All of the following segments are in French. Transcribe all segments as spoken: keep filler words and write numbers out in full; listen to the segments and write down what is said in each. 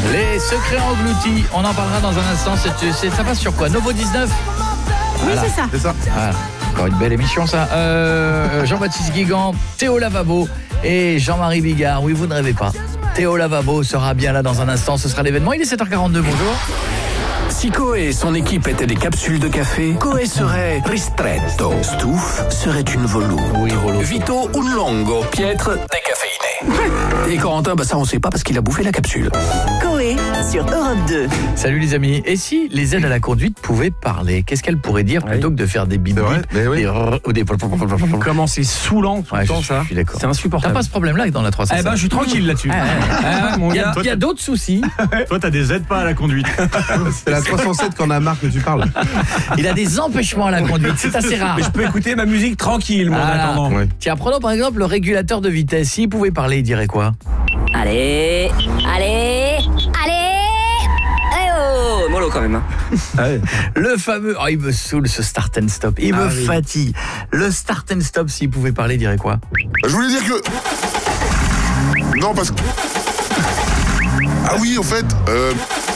Les secrets engloutis, on en parlera dans un instant. C'est, c'est, ça passe sur quoi? Novo dix-neuf? Voilà. Oui, c'est ça. C'est ça. Voilà. Encore une belle émission, ça. Euh, Jean-Baptiste Guigan, Théo Lavabo et Jean-Marie Bigard. Oui, vous ne rêvez pas. Théo Lavabo sera bien là dans un instant. Ce sera l'événement. Il est sept heures quarante-deux. Bonjour. Si Coé et son équipe étaient des capsules de café, Coé serait ristretto. Stouff serait une velours. Oui, Rolo. Vito un longo. Pietre, décaféiné. Et Corentin, bah ça on sait pas parce qu'il a bouffé la capsule. Coé sur Europe deux. Salut les amis. Et si les aides à la conduite pouvaient parler, qu'est-ce qu'elles pourraient dire plutôt que de faire des bip C'est vrai, mais oui. des rrr ou des Comment c'est saoulant tout Ouais, le temps, je ça. suis d'accord. C'est T'as insupportable. pas ce problème-là dans la trois cent cinq? Eh ben, je suis tranquille là-dessus. Ah, ouais. Ah, mon Il y a, gars. il y a d'autres soucis. Toi, t'as des aides pas à la conduite. C'est la trois cent sept qu'on a marre que tu parles. Il a des empêchements à la conduite. C'est assez rare. Mais je peux écouter ma musique tranquille, moi, en Voilà. attendant. Ouais. Tiens, prenons par exemple le régulateur de vitesse. S'il pouvait parler, il dirait quoi? Allez, allez, allez. Eh oh, mollo quand même. Hein. Ah ouais. Le fameux... Oh, il me saoule ce start and stop. Il Ah me oui. fatigue. Le start and stop, s'il pouvait parler, il dirait quoi? Je voulais dire que... Non, parce que... Ah oui, en fait... Euh...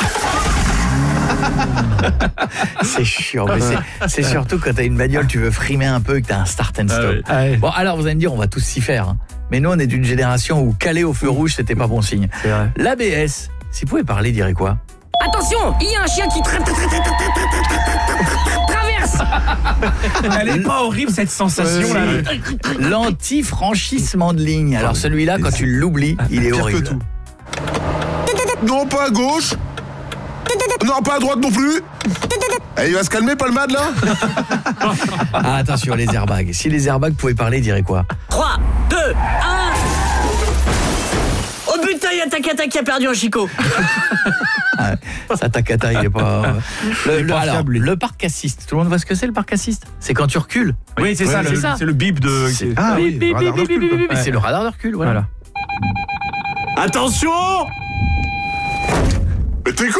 C'est chiant. Mais c'est, c'est surtout quand t'as une bagnole, tu veux frimer un peu et que t'as un start and stop. oui. Ah ouais. Bon, alors vous allez me dire, on va tous s'y faire. Hein. Mais nous, on est d'une génération où caler au feu rouge, c'était pas bon signe. C'est vrai. L'A B S, s'il pouvait parler, il dirait quoi? Attention, il y a un chien qui tra- tra- tra- tra- tra- tra- tra- traverse. Elle est pas horrible cette sensation là. L'anti-franchissement de ligne. Alors celui-là, quand tu l'oublies, il est Pire que horrible. tout. Non, pas à gauche. Non, pas à droite non plus. Eh, il va se calmer, Palmade, là. Ah, attention, les airbags. Si les airbags pouvaient parler, ils diraient quoi? trois, deux, un. Oh putain, il y a Takata qui a perdu un chicot. Ah, ça, Takata, il est pas... Le, le- pas alors, fiable, lui. le parc assist. Tout le monde voit ce que c'est, le parc assist? C'est quand tu recules. Oui, c'est Ouais, ça, c'est le- ça. c'est le bip de. C'est- Ah oui, Bip, bip, radar bip, de recul, bip, quoi. bip, bip. C'est le radar de recul, voilà. Voilà. Attention! Mais t'es con.